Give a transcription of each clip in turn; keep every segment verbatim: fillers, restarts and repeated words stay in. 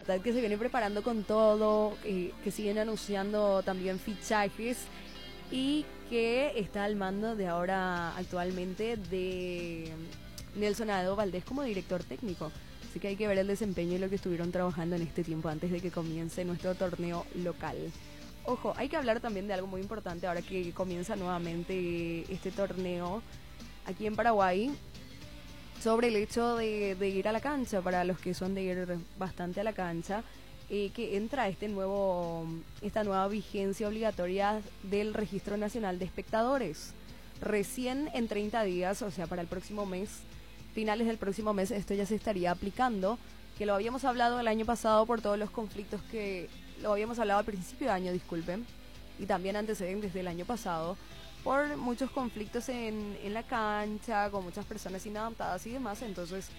Libertad, que se viene preparando con todo, eh, que siguen anunciando también fichajes y que está al mando de ahora actualmente de Nelson Aldo Valdés como director técnico. Así que hay que ver el desempeño y lo que estuvieron trabajando en este tiempo antes de que comience nuestro torneo local. Ojo, hay que hablar también de algo muy importante ahora que comienza nuevamente este torneo aquí en Paraguay, sobre el hecho de, de ir a la cancha, para los que son de ir bastante a la cancha, eh, que entra este nuevo, esta nueva vigencia obligatoria del Registro Nacional de Espectadores. Recién en treinta días, o sea, para el próximo mes, finales del próximo mes, esto ya se estaría aplicando, que lo habíamos hablado el año pasado por todos los conflictos que... Lo habíamos hablado al principio de año, disculpen, y también antecedentes del año pasado, por muchos conflictos en, en la cancha, con muchas personas inadaptadas y demás. Entonces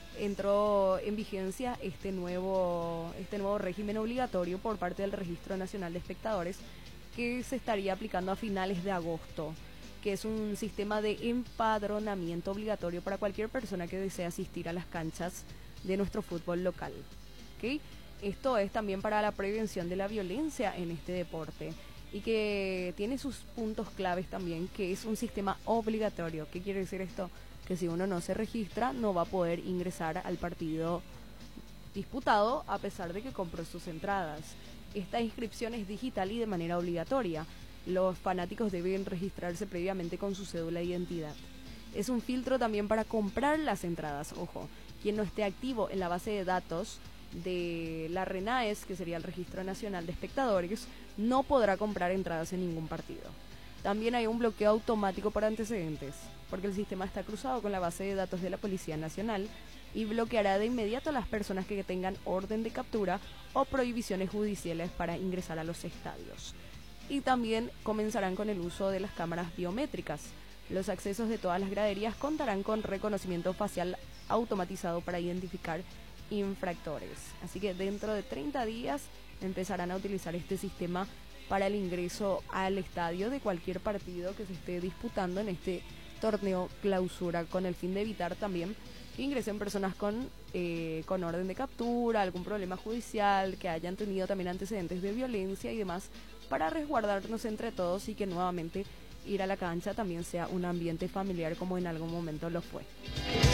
entró en vigencia este nuevo, este nuevo régimen obligatorio por parte del Registro Nacional de Espectadores, que se estaría aplicando a finales de agosto, que es un sistema de empadronamiento obligatorio para cualquier persona que desee asistir a las canchas de nuestro fútbol local. ¿Okay? Esto es también para la prevención de la violencia en este deporte y que tiene sus puntos claves también, que es un sistema obligatorio. ¿Qué quiere decir esto? Que si uno no se registra no va a poder ingresar al partido disputado a pesar de que compró sus entradas. Esta inscripción es digital y de manera obligatoria. Los fanáticos deben registrarse previamente con su cédula de identidad. Es un filtro también para comprar las entradas. Ojo, quien no esté activo en la base de datos de la RENAES, que sería el Registro Nacional de Espectadores, no podrá comprar entradas en ningún partido. También hay un bloqueo automático por antecedentes, porque el sistema está cruzado con la base de datos de la Policía Nacional y bloqueará de inmediato a las personas que tengan orden de captura o prohibiciones judiciales para ingresar a los estadios. Y también comenzarán con el uso de las cámaras biométricas. Los accesos de todas las graderías contarán con reconocimiento facial automatizado para identificar infractores. Así que dentro de treinta días empezarán a utilizar este sistema para el ingreso al estadio de cualquier partido que se esté disputando en este torneo clausura, con el fin de evitar también que ingresen personas con, eh, con orden de captura, algún problema judicial, que hayan tenido también antecedentes de violencia y demás, para resguardarnos entre todos y que nuevamente ir a la cancha también sea un ambiente familiar como en algún momento lo fue.